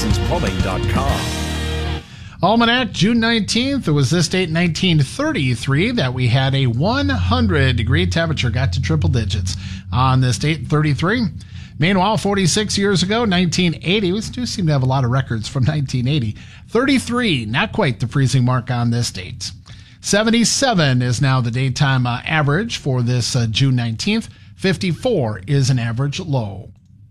JohnSonsPlumbing.com. Almanac, June 19th. It was this date, 1933, that we had a 100-degree temperature, got to triple digits on this date, 33. Meanwhile, 46 years ago, 1980, we do seem to have a lot of records from 1980. 33, not quite the freezing mark on this date. 77 is now the daytime average for this June 19th. 54 is an average low.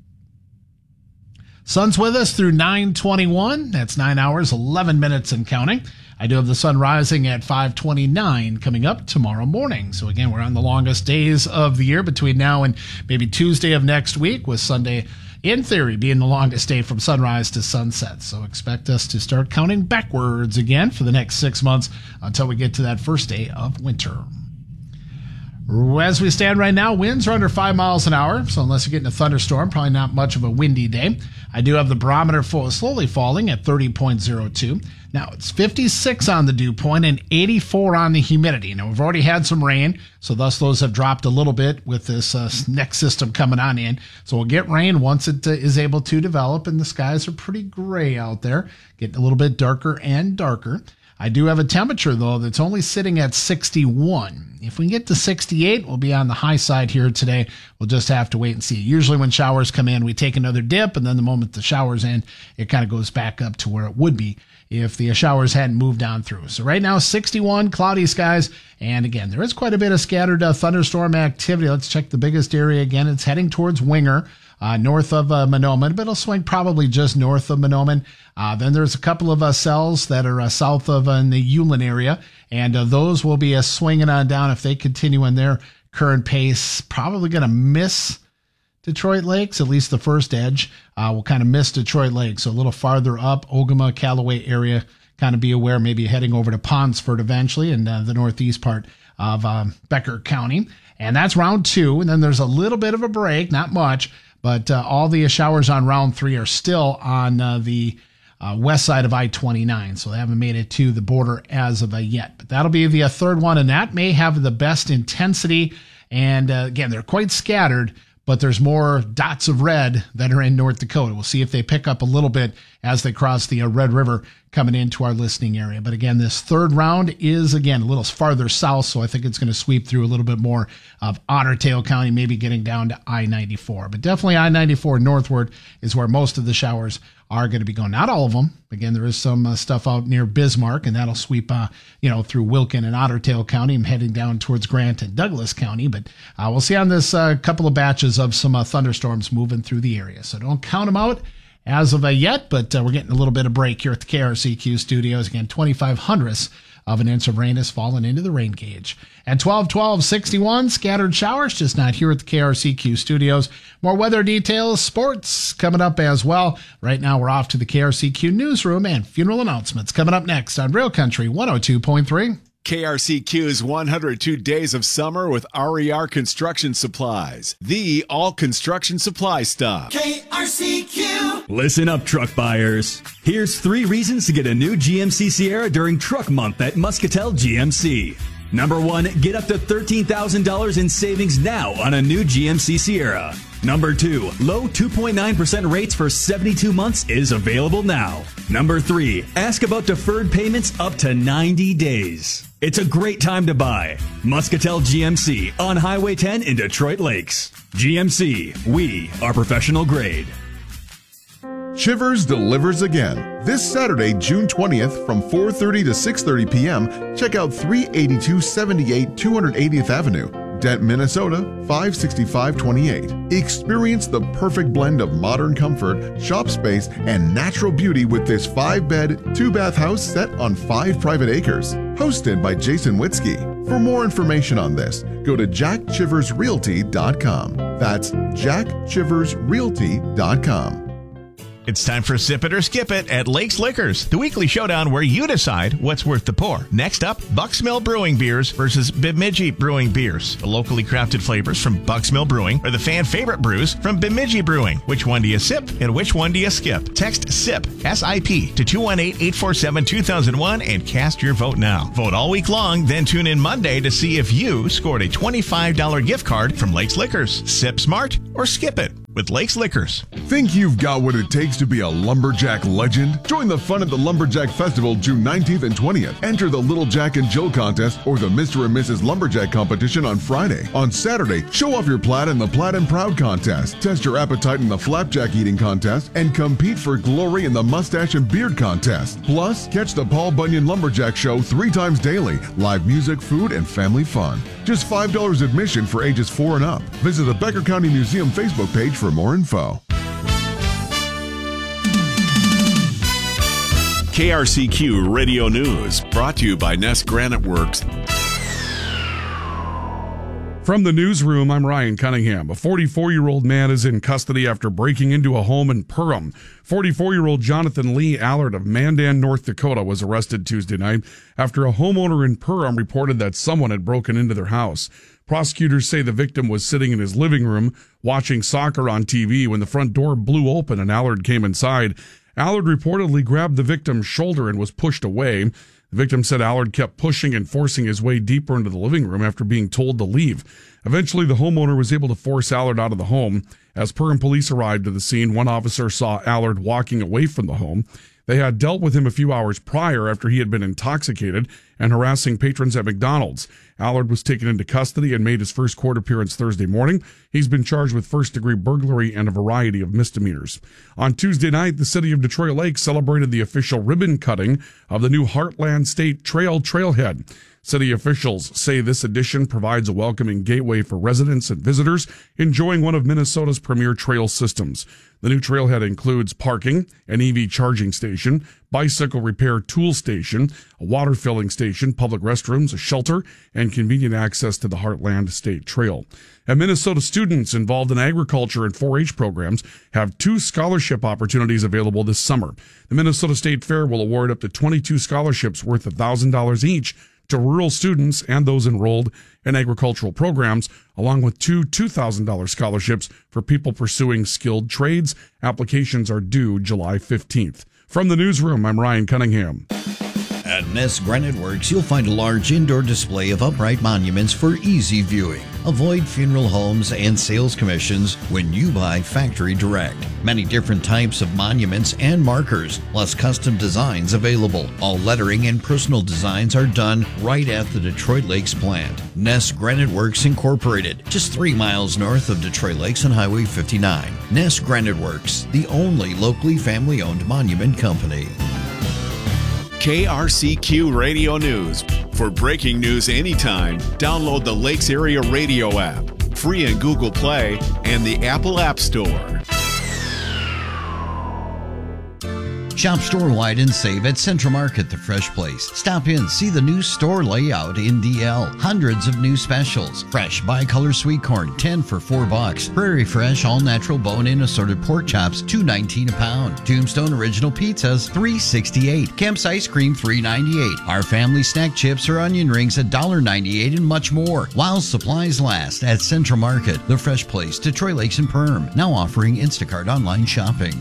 Sun's with us through 9:21. That's 9 hours, 11 minutes and counting. I do have the sun rising at 5:29 coming up tomorrow morning. So again, we're on the longest days of the year between now and maybe Tuesday of next week, with Sunday, in theory, being the longest day from sunrise to sunset. So expect us to start counting backwards again for the next 6 months until we get to that first day of winter. As we stand right now, winds are under 5 miles an hour, so unless you're getting a thunderstorm, probably not much of a windy day. I do have the barometer slowly falling at 30.02. Now, it's 56 on the dew point and 84 on the humidity. Now, we've already had some rain, so thus those have dropped a little bit with this next system coming on in. So we'll get rain once it is able to develop, and the skies are pretty gray out there, getting a little bit darker and darker. I do have a temperature, though, that's only sitting at 61. If we can get to 68, we'll be on the high side here today. We'll just have to wait and see. Usually when showers come in, we take another dip, and then the moment the showers end, it kind of goes back up to where it would be if the showers hadn't moved on through. So right now, 61, cloudy skies. And again, there is quite a bit of scattered thunderstorm activity. Let's check the biggest area again. It's heading towards Winger. North of Mahnomen, but it'll swing probably just north of Mahnomen. Then there's a couple of cells that are south of in the Ulen area, and those will be swinging on down if they continue in their current pace. Probably going to miss Detroit Lakes, at least the first edge. Will kind of miss Detroit Lakes, so a little farther up, Ogama, Callaway area. Kind of be aware, maybe heading over to Ponsford eventually in the northeast part of Becker County. And that's round 2, and then there's a little bit of a break, not much. But all the showers on round 3 are still on the west side of I-29, so they haven't made it to the border as of yet. But that'll be the third one, and that may have the best intensity. And again, they're quite scattered, but there's more dots of red that are in North Dakota. We'll see if they pick up a little bit as they cross the Red River coming into our listening area. But again, this third round is, again, a little farther south, so I think it's going to sweep through a little bit more of Otter Tail County, maybe getting down to I-94. But definitely I-94 northward is where most of the showers are going to be going. Not all of them. Again, there is some stuff out near Bismarck, and that'll sweep through Wilkin and Otter Tail County and heading down towards Grant and Douglas County. But we'll see on this couple of batches of some thunderstorms moving through the area. So don't count them out as of yet, but we're getting a little bit of break here at the KRCQ studios. Again, 25/100ths of an inch of rain has fallen into the rain gauge. At 12/12/61, scattered showers, just not here at the KRCQ studios. More weather details, sports coming up as well. Right now, we're off to the KRCQ newsroom and funeral announcements coming up next on Real Country 102.3. KRCQ's 102 Days of Summer with RER Construction Supplies. The all construction supply stop. KRCQ. Listen up, truck buyers. Here's 3 reasons to get a new GMC Sierra during Truck Month at Muscatel GMC. Number 1, get up to $13,000 in savings now on a new GMC Sierra. Number 2, low 2.9% rates for 72 months is available now. Number 3, ask about deferred payments up to 90 days. It's a great time to buy. Muscatel GMC on Highway 10 in Detroit Lakes. GMC, we are professional grade. Chivers delivers again. This Saturday, June 20th from 4:30 to 6:30 p.m., check out 38278 280th Avenue, Dent, Minnesota 56528. Experience the perfect blend of modern comfort, shop space, and natural beauty with this 5-bed, 2-bath house set on 5 private acres. Hosted by Jason Witzke. For more information on this, go to jackchiversrealty.com. That's jackchiversrealty.com. It's time for Sip It or Skip It at Lakes Liquors, the weekly showdown where you decide what's worth the pour. Next up, Bucks Mill Brewing Beers versus Bemidji Brewing Beers. The locally crafted flavors from Bucks Mill Brewing or the fan favorite brews from Bemidji Brewing. Which one do you sip and which one do you skip? Text SIP, S-I-P, to 218-847-2001 and cast your vote now. Vote all week long, then tune in Monday to see if you scored a $25 gift card from Lakes Liquors. Sip smart or skip it. with Lakes Liquors. Think you've got what it takes to be a lumberjack legend? Join the fun at the Lumberjack Festival June 19th and 20th. Enter the Little Jack and Jill contest or the Mr. and Mrs. Lumberjack competition on Friday. On Saturday, show off your plaid in the Plaid and Proud contest. Test your appetite in the Flapjack eating contest and compete for glory in the Mustache and Beard contest. Plus, catch the Paul Bunyan Lumberjack Show 3 times daily. Live music, food, and family fun. Just $5 admission for ages 4 and up. Visit the Becker County Museum Facebook page for more info. KRCQ Radio News, brought to you by Ness Granite Works. From the newsroom, I'm Ryan Cunningham. A 44-year-old man is in custody after breaking into a home in Perham. 44-year-old Jonathan Lee Allard of Mandan, North Dakota, was arrested Tuesday night after a homeowner in Perham reported that someone had broken into their house. Prosecutors say the victim was sitting in his living room watching soccer on TV when the front door blew open and Allard came inside. Allard reportedly grabbed the victim's shoulder and was pushed away. The victim said Allard kept pushing and forcing his way deeper into the living room after being told to leave. Eventually, the homeowner was able to force Allard out of the home. As Perham police arrived to the scene, one officer saw Allard walking away from the home. They had dealt with him a few hours prior after he had been intoxicated and harassing patrons at McDonald's. Allard was taken into custody and made his first court appearance Thursday morning. He's been charged with first-degree burglary and a variety of misdemeanors. On Tuesday night, the city of Detroit Lakes celebrated the official ribbon cutting of the new Heartland State Trail trailhead. City officials say this addition provides a welcoming gateway for residents and visitors enjoying one of Minnesota's premier trail systems. The new trailhead includes parking, an EV charging station, bicycle repair tool station, a water filling station, public restrooms, a shelter, and convenient access to the Heartland State Trail. And Minnesota students involved in agriculture and 4-H programs have 2 scholarship opportunities available this summer. The Minnesota State Fair will award up to 22 scholarships worth $1,000 each to rural students and those enrolled in agricultural programs, along with 2 $2,000 scholarships for people pursuing skilled trades. Applications are due July 15th. From the newsroom, I'm Ryan Cunningham. At Ness Granite Works, you'll find a large indoor display of upright monuments for easy viewing. Avoid funeral homes and sales commissions when you buy factory direct. Many different types of monuments and markers, plus custom designs available. All lettering and personal designs are done right at the Detroit Lakes plant. Ness Granite Works Incorporated, just 3 miles north of Detroit Lakes on Highway 59. Ness Granite Works, the only locally family-owned monument company. KRCQ Radio News. For breaking news anytime, download the Lakes Area Radio app, free in Google Play and the Apple App Store. Shop store-wide and save at Central Market, the fresh place. Stop in, see the new store layout in DL. Hundreds of new specials. Fresh bicolor sweet corn, 10 for $4. Prairie Fresh all-natural bone-in assorted pork chops, $2.19 a pound. Tombstone original pizzas, $3.68. Kemp's ice cream, $3.98. Our family snack chips or onion rings, $1.98, and much more. While supplies last at Central Market, the fresh place, Detroit Lakes and Perm. Now offering Instacart online shopping.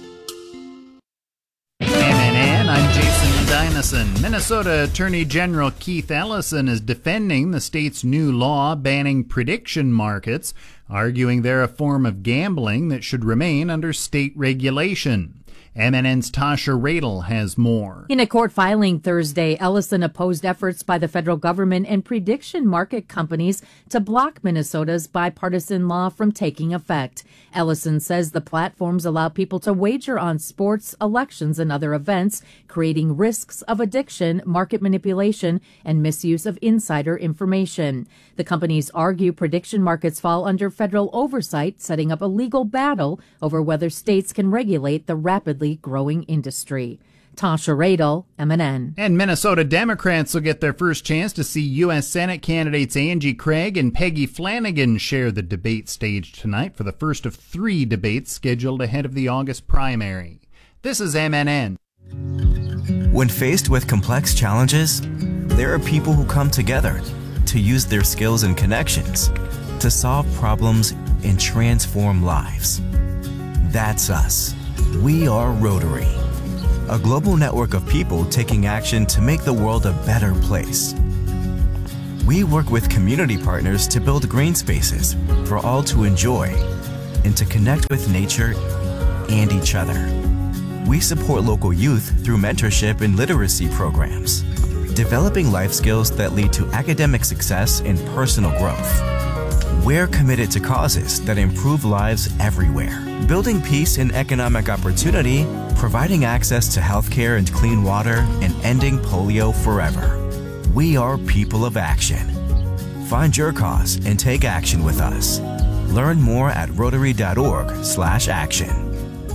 I'm Jason Dynison. Minnesota Attorney General Keith Ellison is defending the state's new law banning prediction markets, arguing they're a form of gambling that should remain under state regulation. MNN's Tasha Radel has more. In a court filing Thursday, Ellison opposed efforts by the federal government and prediction market companies to block Minnesota's bipartisan law from taking effect. Ellison says the platforms allow people to wager on sports, elections, and other events, creating risks of addiction, market manipulation, and misuse of insider information. The companies argue prediction markets fall under federal oversight, setting up a legal battle over whether states can regulate the rapidly growing industry. Tasha Radel, MNN. And Minnesota Democrats will get their first chance to see U.S. Senate candidates Angie Craig and Peggy Flanagan share the debate stage tonight for the first of 3 debates scheduled ahead of the August primary. This is MNN. When faced with complex challenges, there are people who come together to use their skills and connections to solve problems and transform lives. That's us. We are Rotary, a global network of people taking action to make the world a better place. We work with community partners to build green spaces for all to enjoy, and to connect with nature and each other. We support local youth through mentorship and literacy programs, developing life skills that lead to academic success and personal growth. We're committed to causes that improve lives everywhere, building peace and economic opportunity, providing access to healthcare and clean water, and ending polio forever. We are people of action. Find your cause and take action with us. Learn more at rotary.org/action.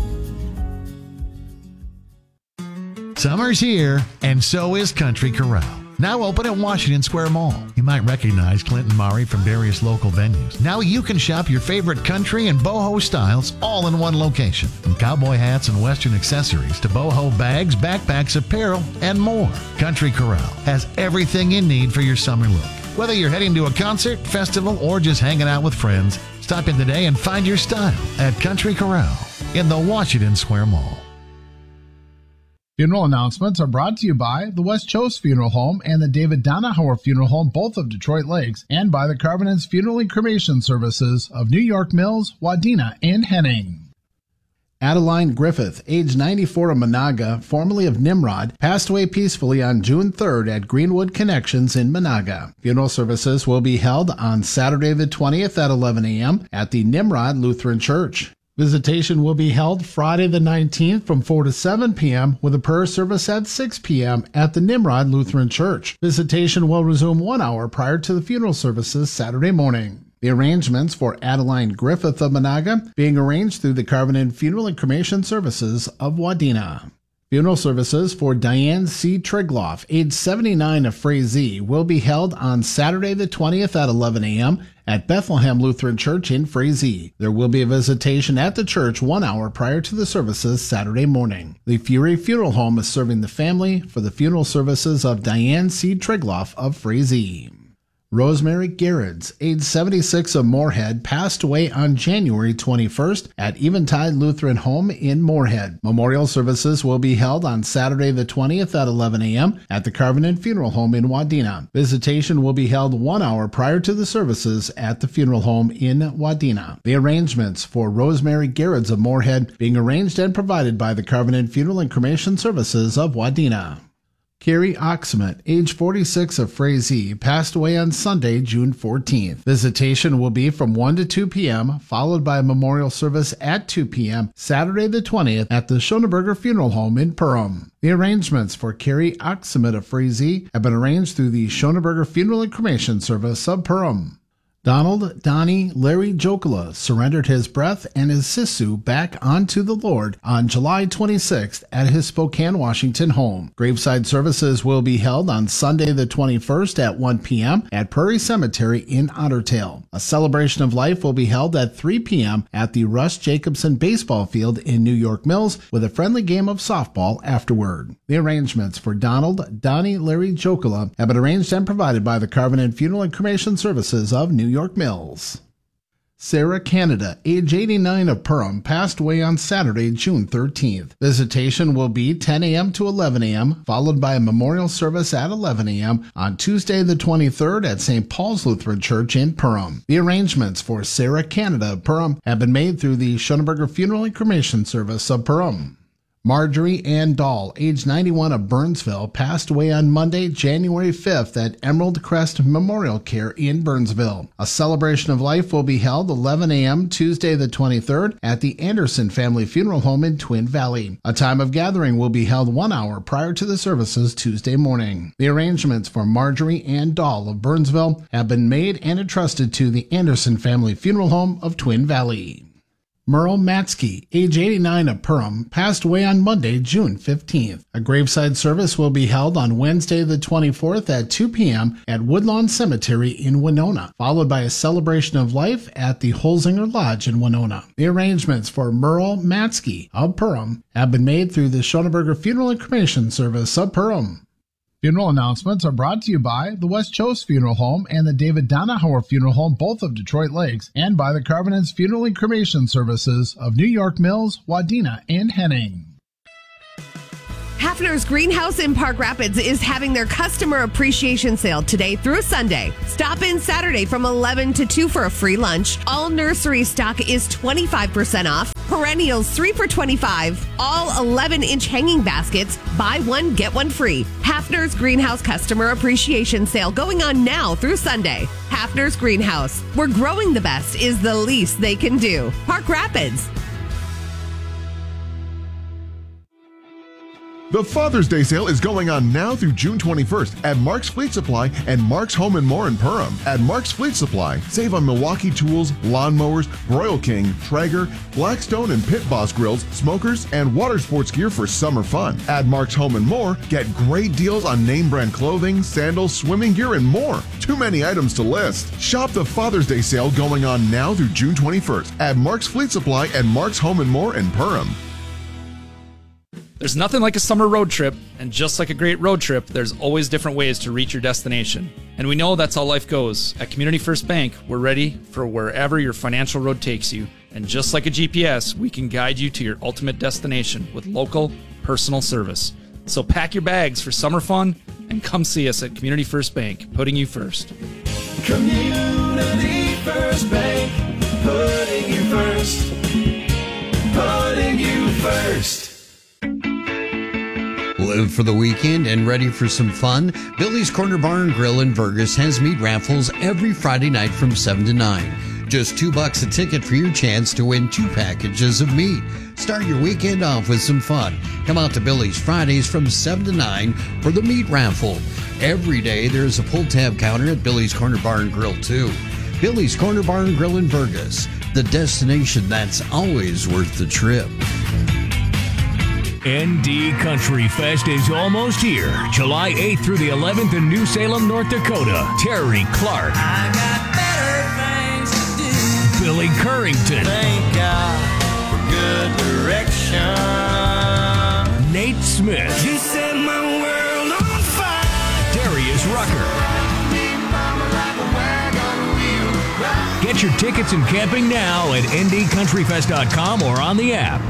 Summer's here, and so is Country Corral. Now open at Washington Square Mall. You might recognize Clinton Murray from various local venues. Now you can shop your favorite country and boho styles all in one location. From cowboy hats and western accessories to boho bags, backpacks, apparel, and more. Country Corral has everything you need for your summer look. Whether you're heading to a concert, festival, or just hanging out with friends, stop in today and find your style at Country Corral in the Washington Square Mall. Funeral announcements are brought to you by the West Chose Funeral Home and the David Donahauer Funeral Home, both of Detroit Lakes, and by the Carvinens Funeral and Cremation Services of New York Mills, Wadena, and Henning. Adeline Griffith, age 94 of Monaga, formerly of Nimrod, passed away peacefully on June 3rd at Greenwood Connections in Monaga. Funeral services will be held on Saturday the 20th at 11 a.m. at the Nimrod Lutheran Church. Visitation will be held Friday the 19th from 4 to 7 p.m. with a prayer service at 6 p.m. at the Nimrod Lutheran Church. Visitation will resume 1 hour prior to the funeral services Saturday morning. The arrangements for Adeline Griffith of Monaga being arranged through the Carvinen Funeral and Cremation Services of Wadena. Funeral services for Diane C. Trigloff, age 79 of Frazee, will be held on Saturday the 20th at 11 a.m. at Bethlehem Lutheran Church in Frazee. There will be a visitation at the church 1 hour prior to the services Saturday morning. The Fury Funeral Home is serving the family for the funeral services of Diane C. Trigloff of Frazee. Rosemary Gerrits, age 76 of Moorhead, passed away on January 21st at Eventide Lutheran Home in Moorhead. Memorial services will be held on Saturday the 20th at 11 a.m. at the Carvinen Funeral Home in Wadena. Visitation will be held 1 hour prior to the services at the funeral home in Wadena. The arrangements for Rosemary Gerrits of Moorhead being arranged and provided by the Carvinen Funeral and Cremation Services of Wadena. Carrie Oxman, age 46 of Frazee, passed away on Sunday, June 14th. Visitation will be from 1 to 2 p.m., followed by a memorial service at 2 p.m., Saturday the 20th at the Schoenberger Funeral Home in Perham. The arrangements for Carrie Oxman of Frazee have been arranged through the Schoenberger Funeral and Cremation Service of Perham. Donald Donnie Larry Jokula surrendered his breath and his sisu back onto the Lord on July 26th at his Spokane, Washington home. Graveside services will be held on Sunday the 21st at 1 p.m. at Prairie Cemetery in Ottertail. A celebration of life will be held at 3 p.m. at the Russ Jacobson Baseball Field in New York Mills with a friendly game of softball afterward. The arrangements for Donald Donnie Larry Jokula have been arranged and provided by the Carvinen Funeral and Cremation Services of New York Mills. Sarah Canada, age 89 of Perham, passed away on Saturday, June 13th. Visitation will be 10 a.m. to 11 a.m., followed by a memorial service at 11 a.m. on Tuesday the 23rd at St. Paul's Lutheran Church in Perham. The arrangements for Sarah Canada of Perham have been made through the Schoenberger Funeral and Cremation Service of Perham. Marjorie Ann Dahl, age 91 of Burnsville, passed away on Monday, January 5th at Emerald Crest Memorial Care in Burnsville. A celebration of life will be held 11 a.m. Tuesday the 23rd at the Anderson Family Funeral Home in Twin Valley. A time of gathering will be held 1 hour prior to the services Tuesday morning. The arrangements for Marjorie Ann Dahl of Burnsville have been made and entrusted to the Anderson Family Funeral Home of Twin Valley. Merle Matsky, age 89 of Perham, passed away on Monday, June 15th. A graveside service will be held on Wednesday the 24th at 2 p.m. at Woodlawn Cemetery in Winona, followed by a celebration of life at the Holzinger Lodge in Winona. The arrangements for Merle Matsky of Perham have been made through the Schoenberger Funeral and Cremation Service of Perham. Funeral announcements are brought to you by the West Chose Funeral Home and the David Donahauer Funeral Home, both of Detroit Lakes, and by the Carvinens Funeral and Cremation Services of New York Mills, Wadena, and Henning. Hafner's Greenhouse in Park Rapids is having their customer appreciation sale today through Sunday. Stop in Saturday from 11 to 2 for a free lunch. All nursery stock is 25% off. Perennials 3 for $25. All 11-inch hanging baskets, buy one, get one free. Hafner's Greenhouse customer appreciation sale going on now through Sunday. Hafner's Greenhouse, where growing the best is the least they can do. Park Rapids. The Father's Day sale is going on now through June 21st at Mark's Fleet Supply and Mark's Home and More in Perham. At Mark's Fleet Supply, save on Milwaukee tools, lawnmowers, Royal King, Traeger, Blackstone and Pit Boss grills, smokers, and water sports gear for summer fun. At Mark's Home and More, get great deals on name brand clothing, sandals, swimming gear, and more. Too many items to list. Shop the Father's Day sale going on now through June 21st at Mark's Fleet Supply and Mark's Home and More in Perham. There's nothing like a summer road trip, and just like a great road trip, there's always different ways to reach your destination. And we know that's how life goes. At Community First Bank, we're ready for wherever your financial road takes you. And just like a GPS, we can guide you to your ultimate destination with local, personal service. So pack your bags for summer fun and come see us at Community First Bank, putting you first. Community First Bank, putting you first. Putting you first. Live for the weekend and ready for some fun? Billy's Corner Bar and Grill in Vergas has meat raffles every Friday night from 7 to 9. Just $2 a ticket for your chance to win 2 packages of meat. Start your weekend off with some fun. Come out to Billy's Fridays from 7 to 9 for the meat raffle. Every day there's a pull-tab counter at Billy's Corner Bar and Grill too. Billy's Corner Bar and Grill in Vergas, the destination that's always worth the trip. ND Country Fest is almost here. July 8th through the 11th in New Salem, North Dakota. Terry Clark. I got better things to do. Billy Currington. Thank God for good direction. Nate Smith. You set my world on fire. Darius Rucker. Get your tickets and camping now at ndcountryfest.com or on the app.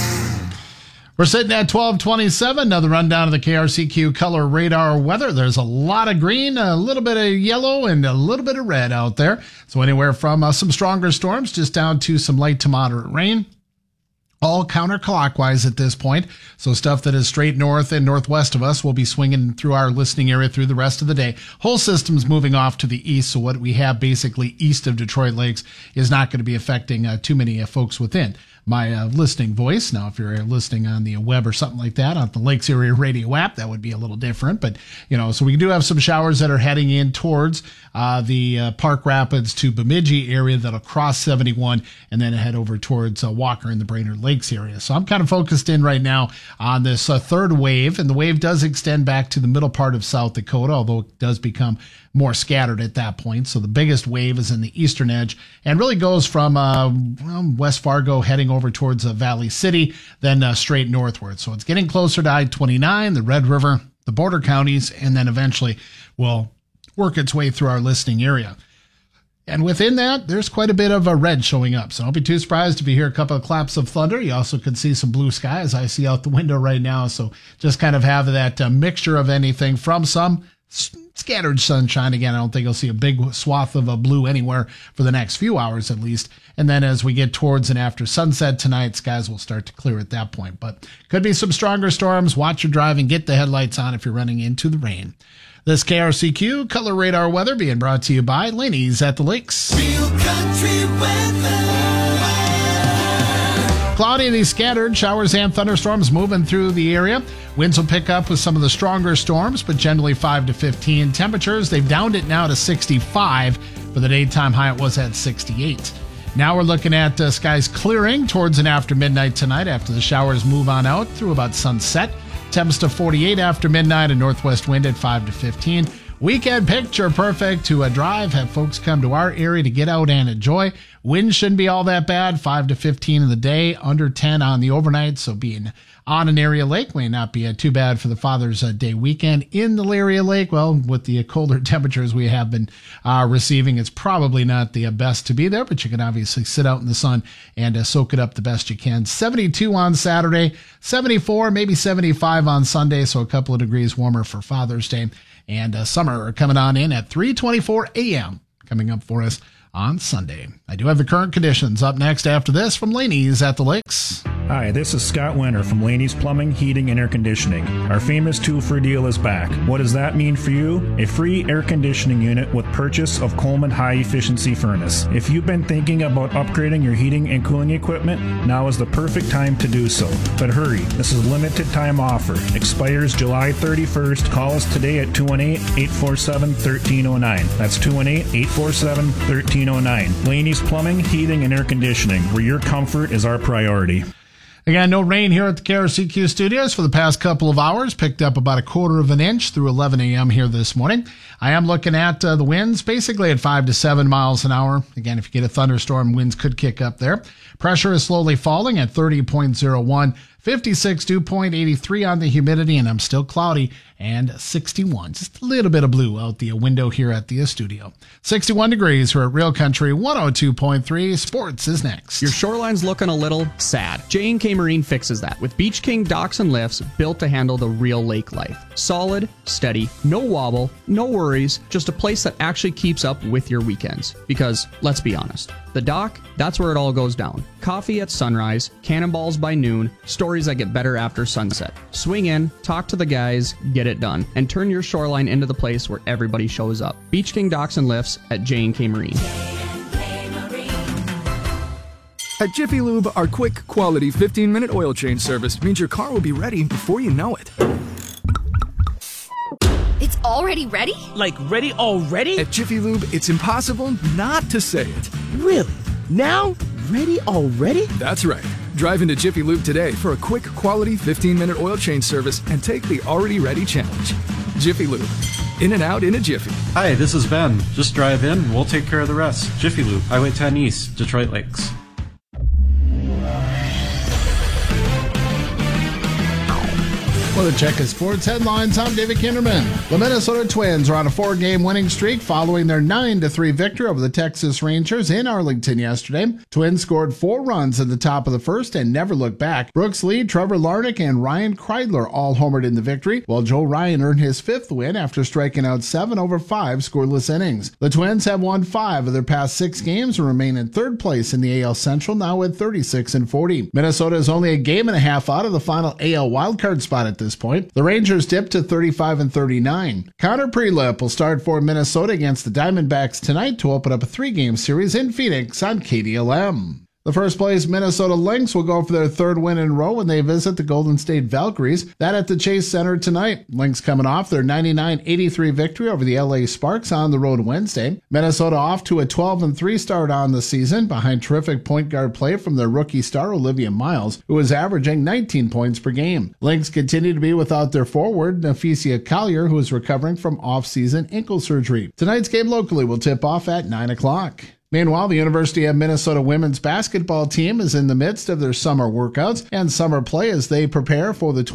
We're sitting at 12:27. Another rundown of the KRCQ color radar weather. There's a lot of green, a little bit of yellow, and a little bit of red out there. So anywhere from some stronger storms just down to some light to moderate rain. All counterclockwise at this point. So stuff that is straight north and northwest of us will be swinging through our listening area through the rest of the day. Whole system's moving off to the east. So what we have basically east of Detroit Lakes is not going to be affecting too many folks within my listening voice. Now, if you're listening on the web or something like that, on the Lakes Area Radio app, that would be a little different. But, so we do have some showers that are heading in towards the Park Rapids to Bemidji area that'll cross 71 and then head over towards Walker and the Brainerd Lakes area. So I'm kind of focused in right now on this third wave, and the wave does extend back to the middle part of South Dakota, although it does become more scattered at that point. So the biggest wave is in the eastern edge and really goes from West Fargo heading over towards Valley City, then straight northward. So it's getting closer to I-29, the Red River, the border counties, and then eventually will work its way through our listening area. And within that, there's quite a bit of red showing up. So don't be too surprised if you hear a couple of claps of thunder. You also could see some blue sky as I see out the window right now. So just kind of have that mixture of anything from some scattered sunshine. Again, I don't think you'll see a big swath of blue anywhere for the next few hours at least. And then as we get towards and after sunset tonight, skies will start to clear at that point. But could be some stronger storms. Watch your driving. Get the headlights on if you're running into the rain. This KRCQ Color Radar weather being brought to you by Laney's at the Lakes. Real country weather. Cloudy, these scattered showers and thunderstorms moving through the area. Winds will pick up with some of the stronger storms, but generally 5 to 15. Temperatures, they've downed it now to 65. For the daytime high, it was at 68. Now we're looking at skies clearing towards and after midnight tonight after the showers move on out through about sunset. Temps to 48 after midnight, and northwest wind at 5 to 15. Weekend picture perfect to drive. Have folks come to our area to get out and enjoy. Wind shouldn't be all that bad, 5 to 15 in the day, under 10 on the overnight. So being on an area lake may not be too bad for the Father's Day weekend. In the Elyria Lake, well, with the colder temperatures we have been receiving, it's probably not the best to be there, but you can obviously sit out in the sun and soak it up the best you can. 72 on Saturday, 74, maybe 75 on Sunday, so a couple of degrees warmer for Father's Day. And summer coming on in at 3:24 a.m. coming up for us on Sunday. I do have the current conditions up next after this from Laney's at the Lakes. Hi, this is Scott Winter from Laney's Plumbing, Heating, and Air Conditioning. Our famous 2-for deal is back. What does that mean for you? A free air conditioning unit with purchase of Coleman High Efficiency Furnace. If you've been thinking about upgrading your heating and cooling equipment, now is the perfect time to do so. But hurry, this is a limited time offer. Expires July 31st. Call us today at 218-847-1309. That's 218-847-1309. Laney's Plumbing, Heating, and Air Conditioning, where your comfort is our priority. Again, no rain here at the KRCQ studios for the past couple of hours. Picked up about 1/4 of an inch through 11 a.m. here this morning. I am looking at the winds basically at 5 to 7 miles an hour. Again, if you get a thunderstorm, winds could kick up there. Pressure is slowly falling at 30.01. 56 dew point, 83 on the humidity, and I'm still cloudy, and 61. Just a little bit of blue out the window here at the studio. 61 degrees. We're at Real Country 102.3. Sports is next. Your shoreline's looking a little sad. J&K Marine fixes that with Beach King docks and lifts built to handle the real lake life. Solid, steady, no wobble, no worries, just a place that actually keeps up with your weekends. Because, let's be honest, the dock, that's where it all goes down. Coffee at sunrise, cannonballs by noon, stories that get better after sunset. Swing in, talk to the guys, get it done, and turn your shoreline into the place where everybody shows up. Beach King Docks and Lifts at J&K Marine. At Jiffy Lube, our quick, quality 15-minute oil change service means your car will be ready before you know it. It's already ready? Like ready already? At Jiffy Lube, it's impossible not to say it. Really? Now? Ready already? That's right. Drive into Jiffy Lube today for a quick, quality 15-minute oil change service and take the Already Ready challenge. Jiffy Lube. In and out in a jiffy. Hi, this is Ben. Just drive in and we'll take care of the rest. Jiffy Lube, Highway 10 East, Detroit Lakes. Well, the check of sports headlines. I'm David Kinderman. The Minnesota Twins are on a 4-game winning streak following their 9-3 victory over the Texas Rangers in Arlington yesterday. Twins scored 4 runs at the top of the first and never looked back. Brooks Lee, Trevor Larnach, and Ryan Kreidler all homered in the victory, while Joe Ryan earned his 5th win after striking out 7 over 5 scoreless innings. The Twins have won 5 of their past 6 games and remain in 3rd place in the AL Central, now with 36-40. Minnesota is only a game and a half out of the final AL wildcard spot at this point. The Rangers dipped to 35-39. Connor Prelip will start for Minnesota against the Diamondbacks tonight to open up a 3-game series in Phoenix on KDLM. The first place Minnesota Lynx will go for their 3rd win in a row when they visit the Golden State Valkyries. That at the Chase Center tonight. Lynx coming off their 99-83 victory over the LA Sparks on the road Wednesday. Minnesota off to a 12-3 start on the season behind terrific point guard play from their rookie star Olivia Miles, who is averaging 19 points per game. Lynx continue to be without their forward Naphesia Collier, who is recovering from off-season ankle surgery. Tonight's game locally will tip off at 9 o'clock. Meanwhile, the University of Minnesota women's basketball team is in the midst of their summer workouts and summer play as they prepare for the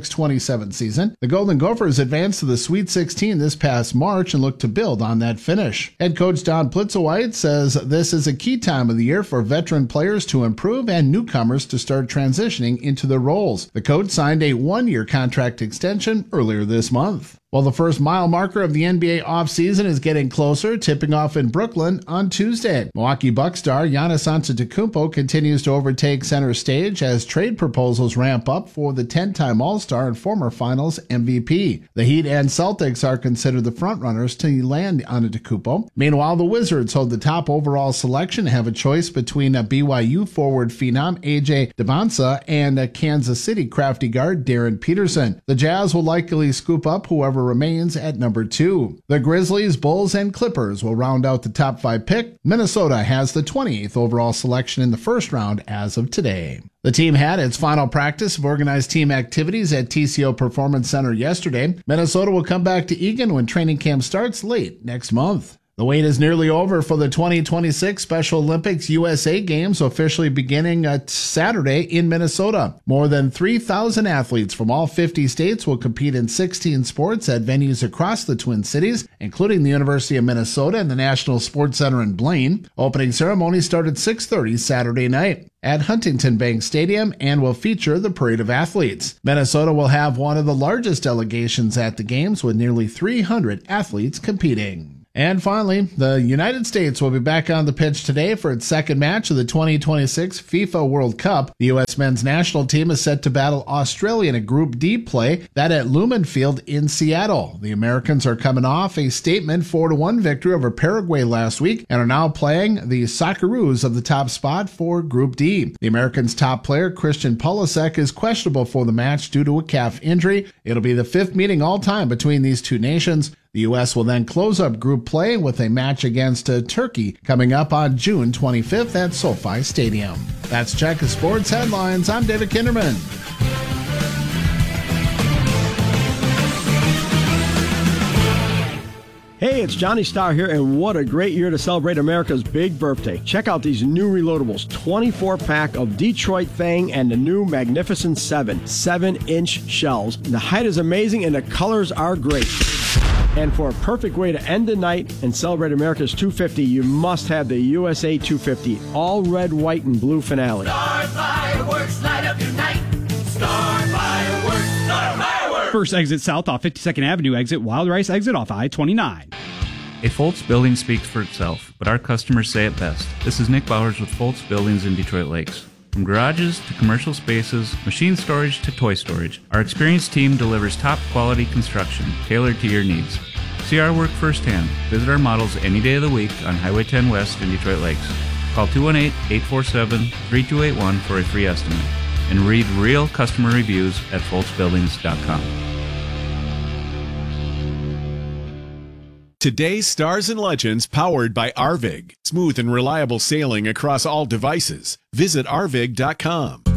26-27 season. The Golden Gophers advanced to the Sweet 16 this past March and look to build on that finish. Head coach Don Plitzowite says this is a key time of the year for veteran players to improve and newcomers to start transitioning into their roles. The coach signed a 1-year contract extension earlier this month. Well, the first mile marker of the NBA offseason is getting closer, tipping off in Brooklyn on Tuesday. Milwaukee Bucks star Giannis Antetokounmpo continues to overtake center stage as trade proposals ramp up for the 10-time All-Star and former Finals MVP. The Heat and Celtics are considered the frontrunners to land Antetokounmpo. Meanwhile, the Wizards hold the top overall selection and have a choice between a BYU forward phenom AJ Dybala and a Kansas City crafty guard Darren Peterson. The Jazz will likely scoop up whoever remains at number 2. The Grizzlies, Bulls, and Clippers will round out the top 5 pick. Minnesota has the 28th overall selection in the first round as of today. The team had its final practice of organized team activities at TCO Performance Center yesterday. Minnesota will come back to Eagan when training camp starts late next month. The wait is nearly over for the 2026 Special Olympics USA Games, officially beginning Saturday in Minnesota. More than 3,000 athletes from all 50 states will compete in 16 sports at venues across the Twin Cities, including the University of Minnesota and the National Sports Center in Blaine. Opening ceremony started 6:30 Saturday night at Huntington Bank Stadium and will feature the parade of athletes. Minnesota will have one of the largest delegations at the Games, with nearly 300 athletes competing. And finally, the United States will be back on the pitch today for its second match of the 2026 FIFA World Cup. The U.S. men's national team is set to battle Australia in a Group D play, that at Lumen Field in Seattle. The Americans are coming off a statement 4-1 victory over Paraguay last week and are now playing the Socceroos of the top spot for Group D. The Americans' top player, Christian Pulisic, is questionable for the match due to a calf injury. It'll be the fifth meeting all-time between these two nations. The U.S. will then close up group play with a match against Turkey coming up on June 25th at SoFi Stadium. That's Check of Sports Headlines. I'm David Kinderman. Hey, it's Johnny Starr here, and what a great year to celebrate America's big birthday. Check out these new reloadables, 24-pack of Detroit Fang and the new Magnificent 7-inch shells. The height is amazing and the colors are great. And for a perfect way to end the night and celebrate America's 250, you must have the USA 250, all red, white, and blue finale. Star fireworks, light up your night. Star fireworks, star fireworks. First exit south off 52nd Avenue exit, Wild Rice exit off I-29. A Foltz building speaks for itself, but our customers say it best. This is Nick Bowers with Foltz Buildings in Detroit Lakes. From garages to commercial spaces, machine storage to toy storage, our experienced team delivers top-quality construction tailored to your needs. See our work firsthand. Visit our models any day of the week on Highway 10 West in Detroit Lakes. Call 218-847-3281 for a free estimate. And read real customer reviews at foltzbuildings.com. Today's Stars and Legends, powered by Arvig. Smooth and reliable sailing across all devices. Visit arvig.com.